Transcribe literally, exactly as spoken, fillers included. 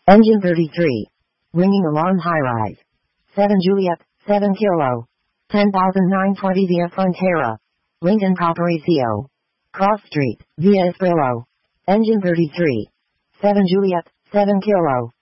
Engine thirty-three. Ringing alarm high rise. seven Juliet, seven Kilo. ten thousand nine hundred twenty via Frontera. Lincoln Valparaiso. Cross Street, via Esprillo. Engine thirty-three. seven Juliet, seven Kilo.